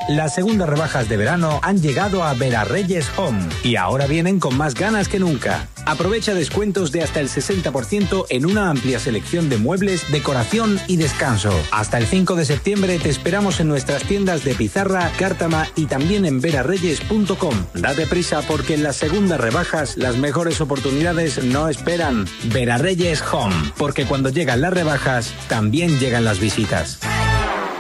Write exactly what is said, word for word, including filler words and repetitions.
Las segundas rebajas de verano han llegado a Verarreyes Home y ahora vienen con más ganas que nunca. Aprovecha descuentos de hasta el sesenta por ciento en una amplia selección de muebles, decoración y descanso. Hasta el cinco de septiembre te esperamos en nuestras tiendas de Pizarra, Cártama y también en verarreyes punto com. Date prisa porque en las segundas rebajas las mejores oportunidades no esperan. Verarreyes Home, porque cuando llegan las rebajas también llegan las visitas.